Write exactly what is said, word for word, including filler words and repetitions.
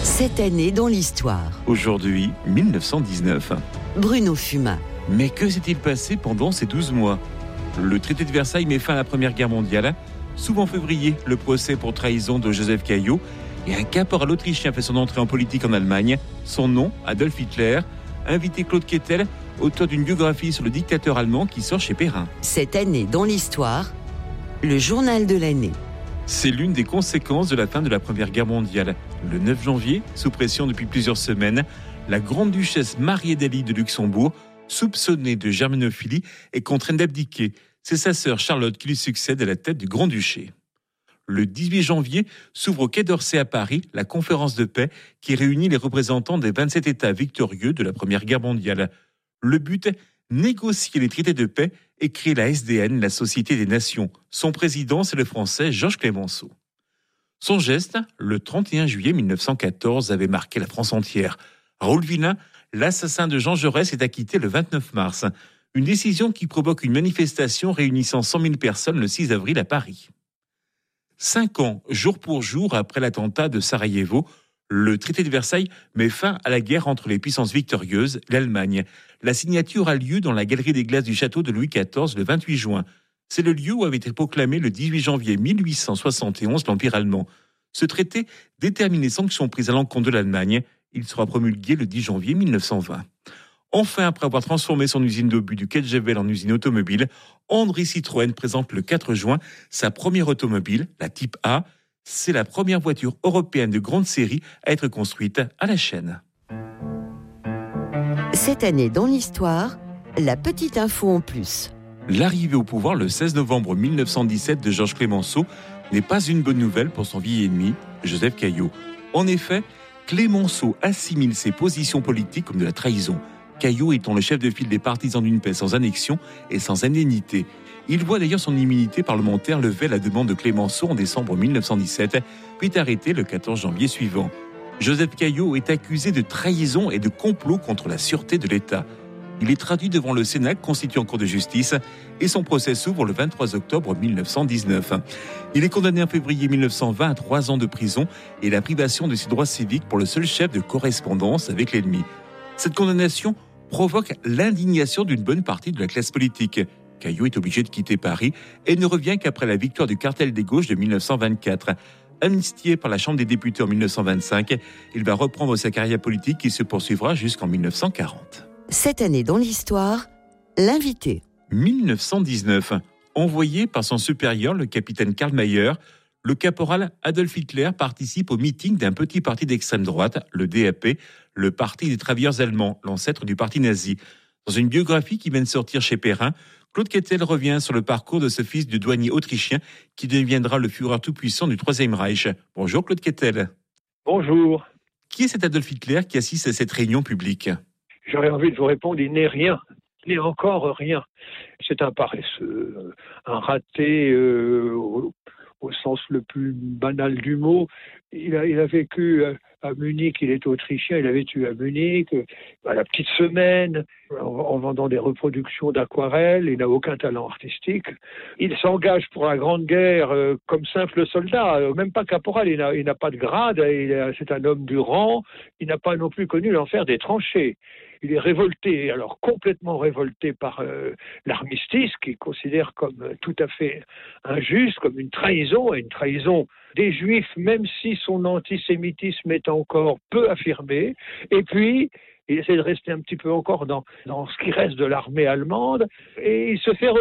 Cette année dans l'histoire. Aujourd'hui, mille neuf cent dix-neuf. Bruno Fumin. Mais que s'est-il passé pendant ces douze mois ? Le traité de Versailles met fin à la Première Guerre mondiale. Souvent en février, le procès pour trahison de Joseph Caillaux. Et un caporal autrichien fait son entrée en politique en Allemagne. Son nom, Adolf Hitler. Invité Claude Quettel, auteur d'une biographie sur le dictateur allemand qui sort chez Perrin. Cette année dans l'histoire, le journal de l'année. C'est l'une des conséquences de la fin de la Première Guerre mondiale. Le neuf janvier, sous pression depuis plusieurs semaines, la grande-duchesse Marie-Adélie de Luxembourg, soupçonnée de germanophilie, est contrainte d'abdiquer. C'est sa sœur Charlotte qui lui succède à la tête du Grand-Duché. Le dix-huit janvier s'ouvre au Quai d'Orsay à Paris la conférence de paix qui réunit les représentants des vingt-sept États victorieux de la Première Guerre mondiale. Le but, négocier les traités de paix et créer la S D N, la Société des Nations. Son président, c'est le Français Georges Clemenceau. Son geste, le trente et un juillet mille neuf cent quatorze, avait marqué la France entière. Raoul Villain, l'assassin de Jean Jaurès, est acquitté le vingt-neuf mars. Une décision qui provoque une manifestation réunissant cent mille personnes le six avril à Paris. Cinq ans, jour pour jour, après l'attentat de Sarajevo, le traité de Versailles met fin à la guerre entre les puissances victorieuses, l'Allemagne. La signature a lieu dans la galerie des glaces du château de Louis quatorze le vingt-huit juin. C'est le lieu où avait été proclamé le dix-huit janvier mille huit cent soixante et onze l'Empire allemand. Ce traité détermine les sanctions prises à l'encontre de l'Allemagne. Il sera promulgué le dix janvier mille neuf cent vingt. Enfin, après avoir transformé son usine d'obus du quai de Jével en usine automobile, André Citroën présente le quatre juin sa première automobile, la Type A. C'est la première voiture européenne de grande série à être construite à la chaîne. Cette année dans l'histoire, la petite info en plus. L'arrivée au pouvoir le seize novembre mille neuf cent dix-sept de Georges Clemenceau n'est pas une bonne nouvelle pour son vieil ennemi, Joseph Caillaux. En effet, Clemenceau assimile ses positions politiques comme de la trahison. Caillaux étant le chef de file des partisans d'une paix sans annexion et sans indemnité. Il voit d'ailleurs son immunité parlementaire levée à la demande de Clemenceau en décembre mille neuf cent dix-sept, puis arrêté le quatorze janvier suivant. Joseph Caillaux est accusé de trahison et de complot contre la sûreté de l'État. Il est traduit devant le Sénat constitué en cour de justice et son procès s'ouvre le vingt-trois octobre mille neuf cent dix-neuf. Il est condamné en février mille neuf cent vingt à trois ans de prison et la privation de ses droits civiques pour le seul chef de correspondance avec l'ennemi. Cette condamnation provoque l'indignation d'une bonne partie de la classe politique. Caillaux est obligé de quitter Paris et ne revient qu'après la victoire du cartel des gauches de mille neuf cent vingt-quatre. Amnistié par la Chambre des députés en mille neuf cent vingt-cinq, il va reprendre sa carrière politique qui se poursuivra jusqu'en mille neuf cent quarante. Cette année dans l'histoire, l'invité. mille neuf cent dix-neuf. Envoyé par son supérieur, le capitaine Karl Mayer, le caporal Adolf Hitler participe au meeting d'un petit parti d'extrême droite, le D A P, le Parti des travailleurs allemands, l'ancêtre du parti nazi. Dans une biographie qui vient de sortir chez Perrin, Claude Quettel revient sur le parcours de ce fils du douanier autrichien qui deviendra le Führer tout-puissant du Troisième Reich. Bonjour Claude Quettel. Bonjour. Qui est cet Adolf Hitler qui assiste à cette réunion publique ? J'aurais envie de vous répondre, il n'est rien. Il n'est encore rien. C'est un paresseux, un raté euh, au, au sens le plus banal du mot. Il a, il a vécu à Munich, il est autrichien, il a vécu à Munich, à la petite semaine, en, en vendant des reproductions d'aquarelles, il n'a aucun talent artistique. Il s'engage pour la Grande Guerre euh, comme simple soldat, euh, même pas caporal, il n'a, il n'a pas de grade, il a, c'est un homme du rang, il n'a pas non plus connu l'enfer des tranchées. Il est révolté, alors complètement révolté par euh, l'armistice, qu'il considère comme euh, tout à fait injuste, comme une trahison, et une trahison des Juifs, même si son antisémitisme est encore peu affirmé. Et puis, il essaie de rester un petit peu encore dans, dans ce qui reste de l'armée allemande, et il se fait